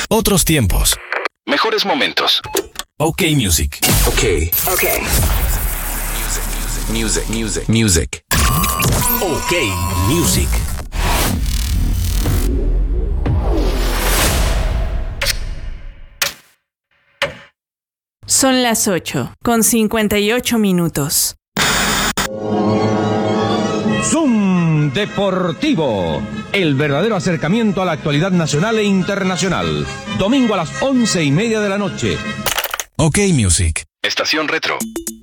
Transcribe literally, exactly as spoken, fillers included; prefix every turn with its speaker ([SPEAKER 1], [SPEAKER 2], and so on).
[SPEAKER 1] Otros tiempos.
[SPEAKER 2] Mejores momentos.
[SPEAKER 1] OK Music.
[SPEAKER 2] Ok.
[SPEAKER 3] Ok.
[SPEAKER 2] Music, music, music.
[SPEAKER 1] OK Music.
[SPEAKER 4] Son las ocho, con cincuenta y ocho minutos.
[SPEAKER 5] Zoom Deportivo, el verdadero acercamiento a la actualidad nacional e internacional. Domingo a las once y media de la noche.
[SPEAKER 1] OK Music.
[SPEAKER 2] Estación Retro.